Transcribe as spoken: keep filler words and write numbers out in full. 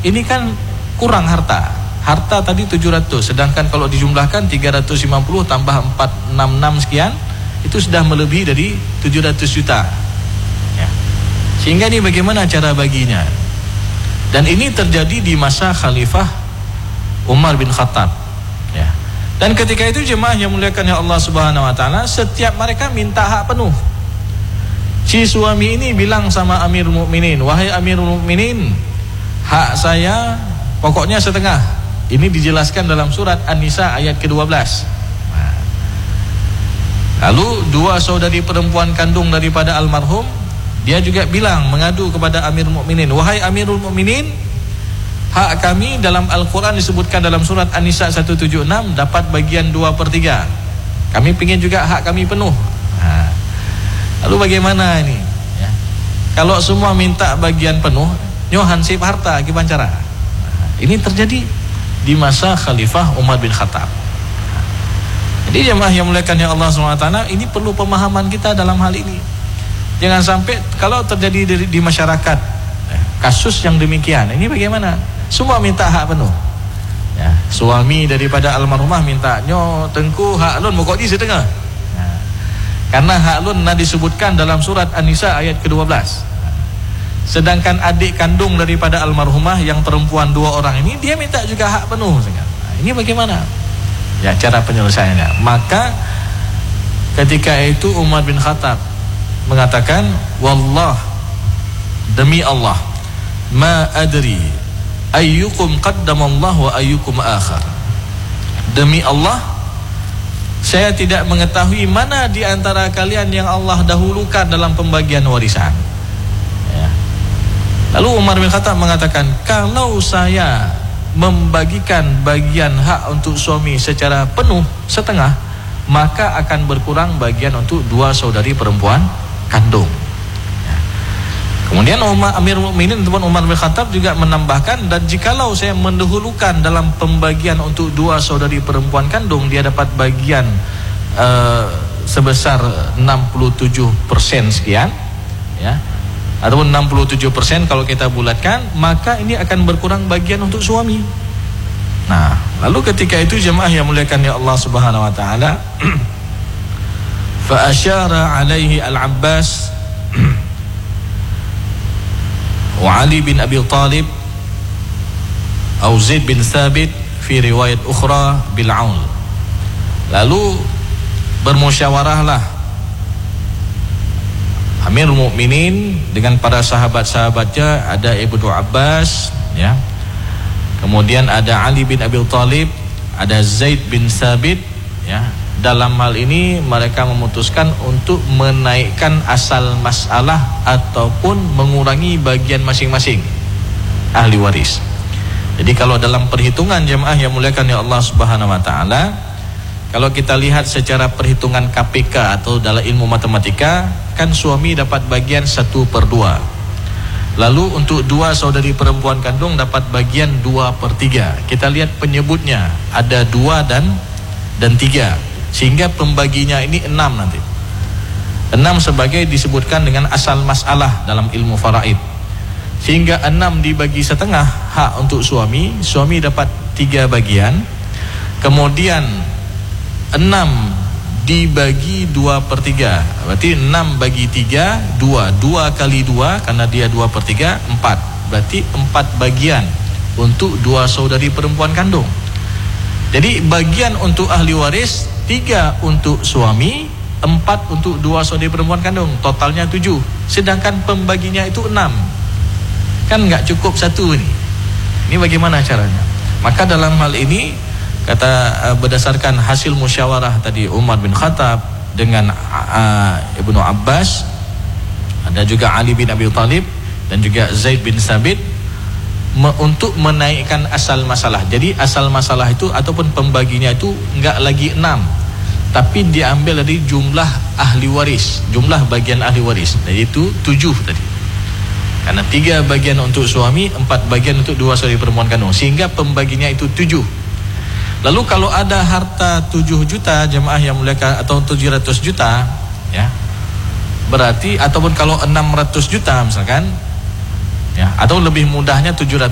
ini kan kurang harta. Harta tadi tujuh ratus, sedangkan kalau dijumlahkan tiga ratus lima puluh tambah empat ratus enam puluh enam sekian, itu sudah melebihi dari tujuh ratus juta. Ya. Sehingga ini bagaimana cara baginya? Dan ini terjadi di masa Khalifah Umar bin Khattab. Ya. Dan ketika itu jemaah yang muliakan ya Allah Subhanahu wa taala, setiap mereka minta hak penuh. Si suami ini bilang sama Amirul Mukminin, "Wahai Amirul Mukminin, hak saya pokoknya setengah." Ini dijelaskan dalam surat An-Nisa ayat ke dua belas. Nah. Lalu dua saudari perempuan kandung daripada almarhum, dia juga bilang, mengadu kepada Amirul Mukminin, "Wahai Amirul Mukminin, hak kami dalam Al-Quran disebutkan dalam surat An-Nisa seratus tujuh puluh enam dapat bagian dua per tiga. Kami ingin juga hak kami penuh." Nah. Lalu bagaimana ini? Ya. Kalau semua minta bagian penuh, nyohan sip harta gimana cara? Nah, ini terjadi di masa Khalifah Umar bin Khattab. Jadi jemaah yang muliakan ya Allah subhanahu wa taala, ini perlu pemahaman kita dalam hal ini. Jangan sampai kalau terjadi di, di masyarakat kasus yang demikian, ini bagaimana? Semua minta hak penuh. Ya, suami daripada almarhumah minta, "Nyo tengku hak lun pokok di setengah." Nah, karena hak lun nah disebutkan dalam surat An-Nisa ayat ke dua belas. Sedangkan adik kandung daripada almarhumah yang perempuan dua orang ini, dia minta juga hak penuh. Nah, ini bagaimana? Ya, cara penyelesaiannya. Maka ketika itu Umar bin Khattab mengatakan, "Wallah, demi Allah, ma adri ayyukum qaddamallah wa ayyukum akhar." Demi Allah, saya tidak mengetahui mana di antara kalian yang Allah dahulukan dalam pembagian warisan. Lalu Umar bin Khattab mengatakan, kalau saya membagikan bagian hak untuk suami secara penuh setengah, maka akan berkurang bagian untuk dua saudari perempuan kandung. Ya. Kemudian Umar, Amir Mukminin Tuan Umar bin Khattab juga menambahkan, dan jikalau saya mendahulukan dalam pembagian untuk dua saudari perempuan kandung, dia dapat bagian uh, sebesar enam puluh tujuh persen sekian, ya. Ataupun enam puluh tujuh persen kalau kita bulatkan, maka ini akan berkurang bagian untuk suami. Nah, lalu ketika itu jemaah yang muliakan ya Allah Subhanahu wa taala, fa asyara alaihi Al-Abbas wa Ali bin Abi Talib atau Zaid bin Thabit fi riwayat ukhra bil aun. Lalu bermusyawarahlah Amirul Mukminin dengan para sahabat-sahabatnya, ada Ibnu Abbas, ya. Kemudian ada Ali bin Abi Talib, ada Zaid bin Thabit, ya. Dalam hal ini mereka memutuskan untuk menaikkan asal masalah ataupun mengurangi bagian masing-masing ahli waris. Jadi kalau dalam perhitungan jemaah yang muliakan ya Allah Subhanahu wa taala, kalau kita lihat secara perhitungan K P K atau dalam ilmu matematika, kan suami dapat bagian satu per dua. Lalu untuk dua saudari perempuan kandung dapat bagian dua per tiga. Kita lihat penyebutnya, ada dua dan dan tiga. Sehingga pembaginya ini enam nanti. Enam sebagai disebutkan dengan asal masalah dalam ilmu faraid. Sehingga enam dibagi setengah hak untuk suami, suami dapat tiga bagian. Kemudian enam dibagi dua per tiga, berarti enam bagi tiga, dua, dua kali dua, karena dia dua per tiga, empat, berarti empat bagian untuk dua saudari perempuan kandung. Jadi bagian untuk ahli waris, tiga untuk suami, empat untuk dua saudari perempuan kandung, totalnya tujuh, sedangkan pembaginya itu enam, kan nggak cukup satu ini. Ini bagaimana caranya? Maka dalam hal ini, kata uh, berdasarkan hasil musyawarah tadi Umar bin Khattab dengan uh, Ibnu Abbas, ada juga Ali bin Abi Talib dan juga Zaid bin Thabit, me untuk menaikkan asal masalah. Jadi asal masalah itu ataupun pembaginya itu enggak lagi enam, tapi diambil dari jumlah ahli waris, jumlah bagian ahli waris. Jadi itu tujuh tadi. Karena tiga bagian untuk suami, empat bagian untuk dua saudari perempuan kandung, sehingga pembaginya itu tujuh. Lalu kalau ada harta tujuh juta jemaah yang muliakan, atau tujuh ratus juta, ya, berarti ataupun kalau enam ratus juta misalkan, ya, atau lebih mudahnya tujuh ratus